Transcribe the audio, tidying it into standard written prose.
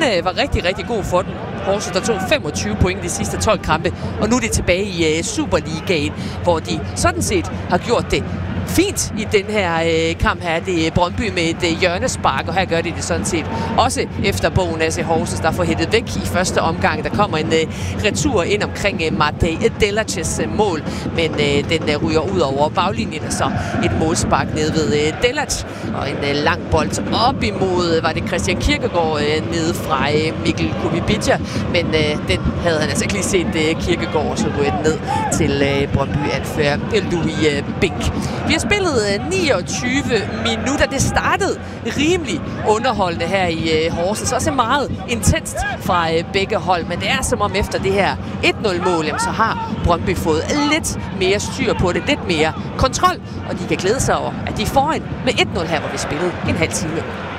var rigtig, rigtig god for den. Horsens, der tog 25 point de sidste 12 kampe, og nu er de tilbage i Superligaen, hvor de sådan set har gjort det fint i den her kamp her. Det er Brøndby med et hjørnespark, og her gør de det sådan set også efter bogen af Horsens, der får hættet væk i første omgang. Der kommer en retur ind omkring Matej Delaches mål, men den ryger ud over baglinjen, og så et målspark ned ved Delac, og en lang bold op imod, var det Christian Kirkegaard nede fra Mikkel Kubica, men den havde han altså ikke lige set Kirkegaard, så ryger den ned til Brøndby-anfører Louis Bink. Vi har spillet 29 minutter. Det startede rimelig underholdende her i Horsens. Også meget intenst fra begge hold, men det er som om efter det her 1-0-mål, så har Brøndby fået lidt mere styr på det, lidt mere kontrol, og de kan glæde sig over, at de er foran med 1-0 her, hvor vi spillede en halv time.